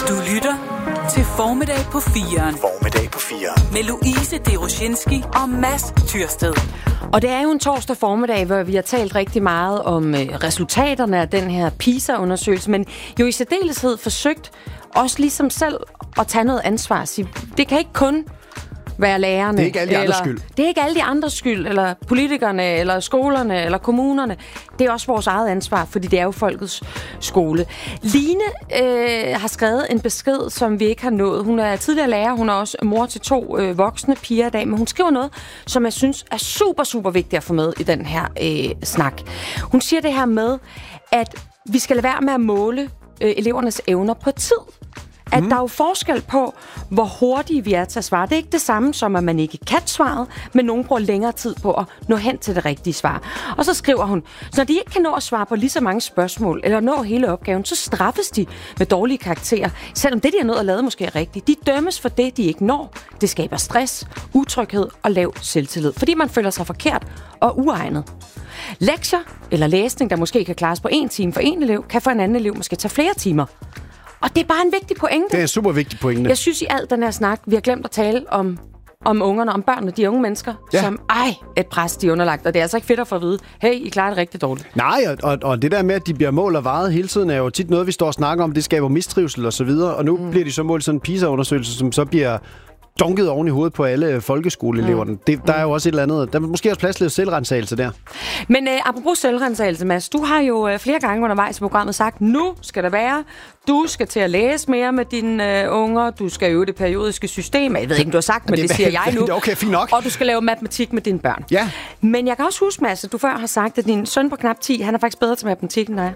Du lytter til Formiddag på 4'eren. Formiddag på 4'eren. Med Louise Deroshinski og Mads Tyrsted. Og det er jo en torsdag formiddag, hvor vi har talt rigtig meget om resultaterne af den her PISA-undersøgelse, men jo i særdeleshed forsøgt også ligesom selv at tage noget ansvar. Det kan ikke kun være lærerne. Det er ikke alle de andres skyld. Det er ikke alle de andres skyld, eller politikerne, eller skolerne, eller kommunerne. Det er også vores eget ansvar, fordi det er jo folkets skole. Line har skrevet en besked, som vi ikke har nået. Hun er tidligere lærer, hun er også mor til 2 voksne piger i dag, men hun skriver noget, som jeg synes er super, super vigtigt at få med i den her snak. Hun siger det her med, at vi skal lade være med at måle elevernes evner på tid. At der er jo forskel på, hvor hurtige vi er til at svare. Det er ikke det samme som, at man ikke kan svaret, men nogen bruger længere tid på at nå hen til det rigtige svar. Og så skriver hun, så når de ikke kan nå at svare på lige så mange spørgsmål, eller nå hele opgaven, så straffes de med dårlige karakterer. Selvom det, de har nået at lave, måske er rigtigt. De dømmes for det, de ikke når. Det skaber stress, utryghed og lav selvtillid, fordi man føler sig forkert og uegnet. Lektier eller læsning, der måske kan klares på 1 time for en elev, kan for en anden elev måske tage flere timer. Og det er bare en vigtig pointe. Det er en super vigtig pointe. Jeg synes i alt den her snak, vi har glemt at tale om ungerne, om børnene, de unge mennesker, som et pres, de er underlagt. Og det er altså ikke fedt at få at vide, hey, I klarer det rigtig dårligt. Nej, og det der med, at de bliver målt og vejet hele tiden, er jo tit noget, vi står og snakker om. Det skaber mistrivsel og så videre. Og nu bliver de så målt sådan en PISA-undersøgelse, som så bliver dunket oven i hovedet på alle folkeskoleeleverne. Der er jo også et eller andet. Der er måske også plads til selvrensagelse der. Men apropos selvrensagelse, Mads, du har jo flere gange undervejs i programmet sagt, nu skal der være. Du skal til at læse mere med dine unger. Du skal øve det periodiske system. Jeg ved ikke, om du har sagt, men det siger jeg nu. Okay, fint nok. Og du skal lave matematik med dine børn. Ja. Men jeg kan også huske, Mads, at du før har sagt, at din søn på knap 10, han er faktisk bedre til matematik end dig.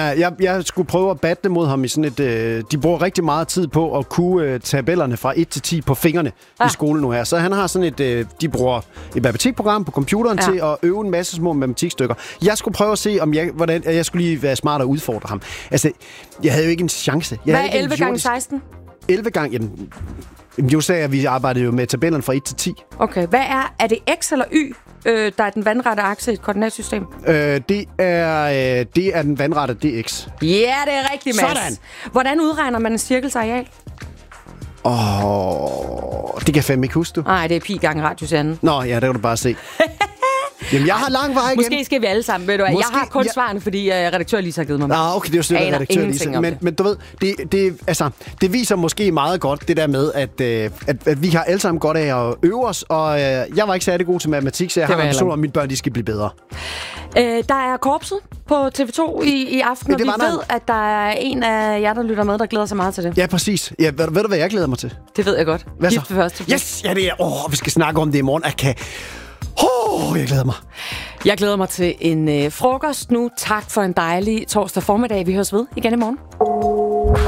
Jeg skulle prøve at batte mod ham i sådan et... de bruger rigtig meget tid på at kunne tabellerne fra 1 til 10 på fingrene i skolen nu her. Så han har sådan et... de bruger et matematikprogram på computeren til at øve en masse små matematikstykker. Jeg skulle prøve at se, om jeg skulle lige være smart og udfordre ham. Altså, jeg havde jo ikke en chance. Hvad er 11 gange 16? 11 gange... Jamen, jo sagde, at vi arbejdede jo med tabellerne fra 1 til 10. Okay, hvad er det X eller Y, der er den vandrette akse i et koordinatsystem? Det er den vandrette, det er X. Ja, det er rigtigt, Mads. Sådan. Hvordan udregner man en cirkels areal? Det kan jeg fandme ikke huske, du. Nej, det er pi gange radius anden. Nå, ja, der kan du bare se. Jamen, jeg har lang vej igen. Måske skal vi alle sammen, ved du hvad. Jeg har kun svarene, fordi redaktør Lisa har givet mig. Okay, det er jo sådan, redaktør Lisa. Men du ved, det viser måske meget godt, det der med, at vi har alle sammen godt af at øve os, og jeg var ikke særlig god til matematik, så jeg har en ambition om, at mine børn, de skal blive bedre. Der er korpset på TV2 i aften, og vi ved, at der er en af jer, der lytter med, der glæder sig meget til det. Ja, præcis. Ja, ved du, hvad jeg glæder mig til? Det ved jeg godt. Hvad så? Først. Yes! Ja, det er... vi skal snakke om det i morgen. Jeg glæder mig. Jeg glæder mig til en frokost nu. Tak for en dejlig torsdag formiddag. Vi høres ved igen i morgen.